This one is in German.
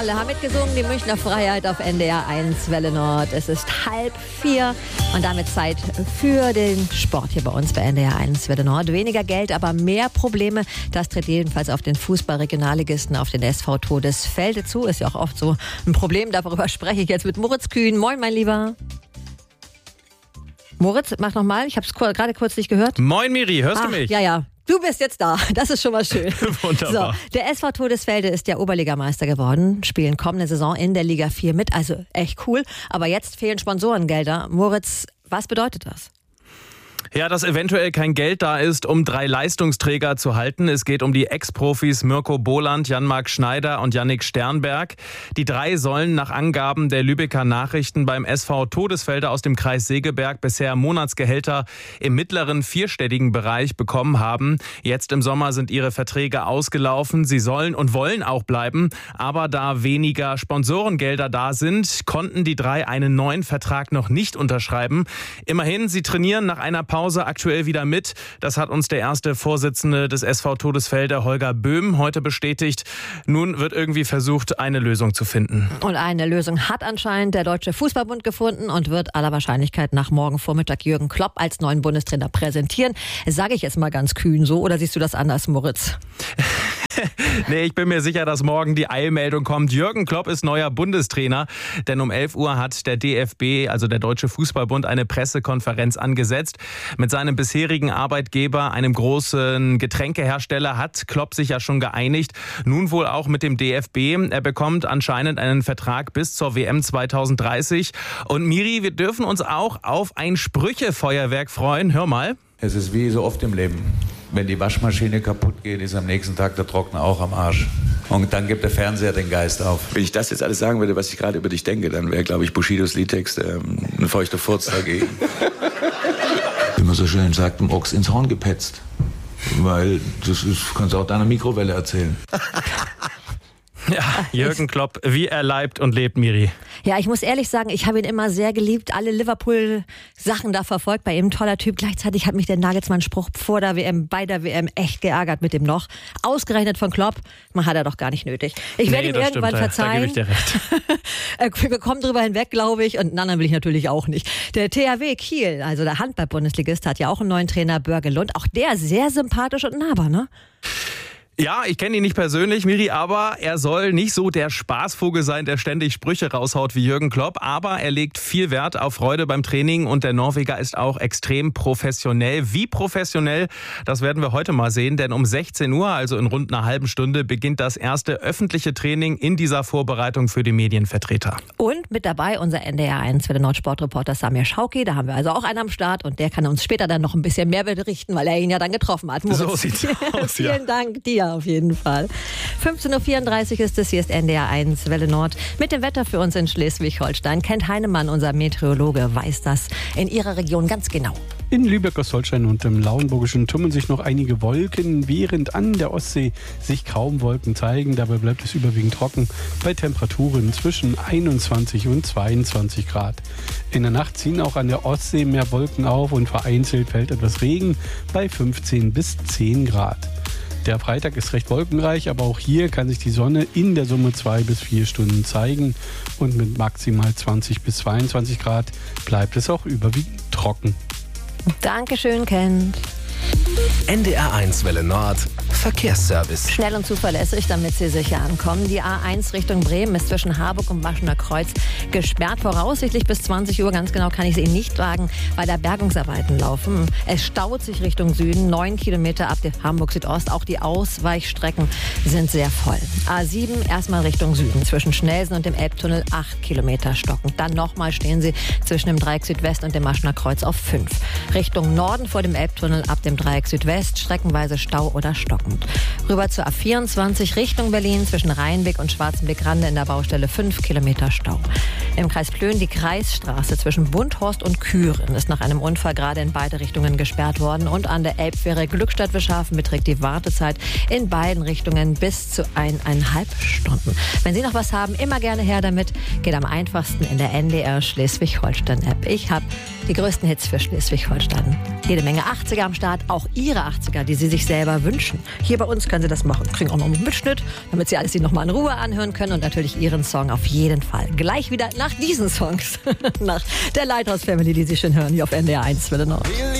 Alle haben mitgesungen, die Münchner Freiheit auf NDR 1 Welle Nord. Es ist 3:30 und damit Zeit für den Sport hier bei uns bei NDR 1 Welle Nord. Weniger Geld, aber mehr Probleme. Das tritt jedenfalls auf den Fußball-Regionalligisten, auf den SV Todesfelde zu. Ist ja auch oft so ein Problem. Darüber spreche ich jetzt mit Moritz Kühn. Moin, mein Lieber. Moritz, mach nochmal. Ich habe es gerade kurz nicht gehört. Moin, Miri. Hörst du mich? Ja. Du bist jetzt da. Das ist schon mal schön. Wunderbar. So, der SV Todesfelde ist ja Oberligameister geworden, spielen kommende Saison in der Liga 4 mit. Also echt cool. Aber jetzt fehlen Sponsorengelder. Moritz, was bedeutet das? Ja, dass eventuell kein Geld da ist, um 3 Leistungsträger zu halten. Es geht um die Ex-Profis Mirko Boland, Jan-Marc Schneider und Yannick Sternberg. Die 3 sollen nach Angaben der Lübecker Nachrichten beim SV Todesfelde aus dem Kreis Segeberg bisher Monatsgehälter im mittleren vierstelligen Bereich bekommen haben. Jetzt im Sommer sind ihre Verträge ausgelaufen. Sie sollen und wollen auch bleiben. Aber da weniger Sponsorengelder da sind, konnten die 3 einen neuen Vertrag noch nicht unterschreiben. Immerhin, sie trainieren nach einer Pause aktuell wieder mit. Das hat uns der erste Vorsitzende des SV Todesfelde, Holger Böhm, heute bestätigt. Nun wird irgendwie versucht, eine Lösung zu finden. Und eine Lösung hat anscheinend der Deutsche Fußballbund gefunden und wird aller Wahrscheinlichkeit nach morgen Vormittag Jürgen Klopp als neuen Bundestrainer präsentieren. Sage ich jetzt mal ganz kühn so, oder siehst du das anders, Moritz? Nee, ich bin mir sicher, dass morgen die Eilmeldung kommt. Jürgen Klopp ist neuer Bundestrainer, denn um 11 Uhr hat der DFB, also der Deutsche Fußballbund, eine Pressekonferenz angesetzt. Mit seinem bisherigen Arbeitgeber, einem großen Getränkehersteller, hat Klopp sich ja schon geeinigt. Nun wohl auch mit dem DFB. Er bekommt anscheinend einen Vertrag bis zur WM 2030. Und Miri, wir dürfen uns auch auf ein Sprüchefeuerwerk freuen. Hör mal. Es ist wie so oft im Leben. Wenn die Waschmaschine kaputt geht, ist am nächsten Tag der Trockner auch am Arsch. Und dann gibt der Fernseher den Geist auf. Wenn ich das jetzt alles sagen würde, was ich gerade über dich denke, dann wäre, glaube ich, Bushidos Liedtext ein feuchter Furz dagegen. Wie man so schön sagt, im Ochs ins Horn gepetzt. Weil das kannst du auch deiner Mikrowelle erzählen. Ja, Jürgen Klopp, wie er leibt und lebt, Miri. Ja, ich muss ehrlich sagen, ich habe ihn immer sehr geliebt, alle Liverpool-Sachen da verfolgt, bei ihm ein toller Typ. Gleichzeitig hat mich der Nagelsmann-Spruch vor der WM, bei der WM echt geärgert mit dem noch. Ausgerechnet von Klopp, man hat er doch gar nicht nötig. Ich werde ihm irgendwann verzeihen. Da gebe ich dir recht. Wir kommen drüber hinweg, glaube ich, und einen anderen will ich natürlich auch nicht. Der THW Kiel, also der Handball-Bundesligist, hat ja auch einen neuen Trainer, Börge Lund. Auch der sehr sympathisch und nahbar, ne? Ja, ich kenne ihn nicht persönlich, Miri, aber er soll nicht so der Spaßvogel sein, der ständig Sprüche raushaut wie Jürgen Klopp. Aber er legt viel Wert auf Freude beim Training und der Norweger ist auch extrem professionell. Wie professionell, das werden wir heute mal sehen, denn um 16 Uhr, also in rund einer halben Stunde, beginnt das erste öffentliche Training in dieser Vorbereitung für die Medienvertreter. Und mit dabei unser NDR 1 für den Nordsportreporter Samir Schauki. Da haben wir also auch einen am Start und der kann uns später dann noch ein bisschen mehr berichten, weil er ihn ja dann getroffen hat. Moritz. So sieht's aus, ja. Vielen Dank dir. Auf jeden Fall. 15:34 Uhr ist es, hier ist NDR 1 Welle Nord. Mit dem Wetter für uns in Schleswig-Holstein. Kent Heinemann, unser Meteorologe, weiß das in Ihrer Region ganz genau. In Lübeck, Ostholstein und im Lauenburgischen tummeln sich noch einige Wolken, während an der Ostsee sich kaum Wolken zeigen. Dabei bleibt es überwiegend trocken bei Temperaturen zwischen 21 und 22 Grad. In der Nacht ziehen auch an der Ostsee mehr Wolken auf und vereinzelt fällt etwas Regen bei 15 bis 10 Grad. Der Freitag ist recht wolkenreich, aber auch hier kann sich die Sonne in der Summe 2 bis 4 Stunden zeigen. Und mit maximal 20 bis 22 Grad bleibt es auch überwiegend trocken. Dankeschön, Kent. NDR 1 Welle Nord Verkehrsservice. Schnell und zuverlässig, damit Sie sicher ankommen. Die A1 Richtung Bremen ist zwischen Harburg und Maschener Kreuz gesperrt. Voraussichtlich bis 20 Uhr, ganz genau kann ich Sie nicht sagen, weil da Bergungsarbeiten laufen. Es staut sich Richtung Süden, 9 Kilometer ab der Hamburg Südost. Auch die Ausweichstrecken sind sehr voll. A7 erstmal Richtung Süden, zwischen Schnelsen und dem Elbtunnel 8 Kilometer stockend. Dann nochmal stehen Sie zwischen dem Dreieck Südwest und dem Maschener Kreuz auf 5. Richtung Norden vor dem Elbtunnel ab dem Dreieck Südwest, streckenweise Stau oder stockend. Rüber zur A24 Richtung Berlin zwischen Rheinbeck und Schwarzenbeck-Rande in der Baustelle 5 Kilometer Stau. Im Kreis Plön die Kreisstraße zwischen Bundhorst und Kühren ist nach einem Unfall gerade in beide Richtungen gesperrt worden und an der Elbfähre Glückstadt-Wischhafen beträgt die Wartezeit in beiden Richtungen bis zu 1,5 Stunden. Wenn Sie noch was haben, immer gerne her damit. Geht am einfachsten in der NDR Schleswig-Holstein-App. Ich habe die größten Hits für Schleswig-Holstein. Jede Menge 80er am Start, auch Ihre 80er, die Sie sich selber wünschen. Hier bei uns können Sie das machen. Kriegen auch noch einen Mitschnitt, damit Sie alles nochmal in Ruhe anhören können und natürlich Ihren Song auf jeden Fall. Gleich wieder nach diesen Songs, nach der Lighthouse Family, die Sie schon hören, hier auf NDR 1 Welle Nord.